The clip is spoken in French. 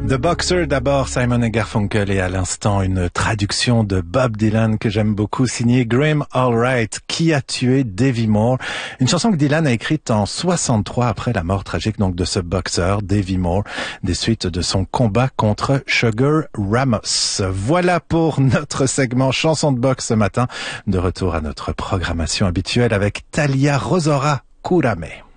The Boxer d'abord, Simon & Garfunkel, et à l'instant une traduction de Bob Dylan que j'aime beaucoup, signée Graham Allwright, Qui a tué Davy Moore, une chanson que Dylan a écrite en 63 après la mort tragique donc de ce boxeur Davy Moore, des suites de son combat contre Sugar Ramos. Voilà pour notre segment chanson de boxe ce matin, de retour à notre programmation habituelle avec Talia Rosora Kurame.